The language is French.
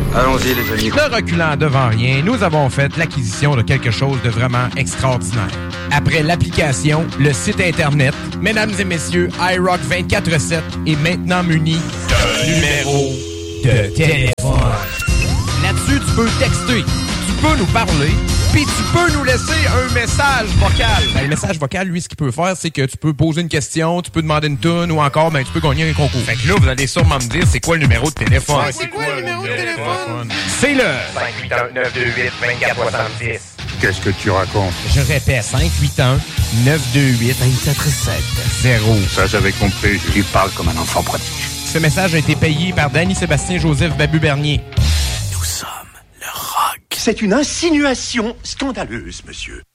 Allons-y, les amis. Ne reculant devant rien, nous avons fait l'acquisition de quelque chose de vraiment extraordinaire. Après l'application, le site Internet, mesdames et messieurs, iRock 24/7 est maintenant muni d'un numéro de téléphone. Là-dessus, tu peux texter, tu peux nous parler, puis tu peux nous laisser un message vocal. Ben, le message vocal, lui, ce qu'il peut faire, c'est que tu peux poser une question, tu peux demander une toune ou encore, ben, tu peux gagner un concours. Fait que là, vous allez sûrement me dire, c'est quoi le numéro de téléphone? Ouais, c'est quoi le numéro de téléphone? C'est le 581-928-2470. Qu'est-ce que tu racontes? Je répète, 581-928-2470. Ça, j'avais compris. Tu parles comme un enfant prodigue. Ce message a été payé par Danny-Sébastien Joseph Babu-Bernier. C'est une insinuation scandaleuse, monsieur.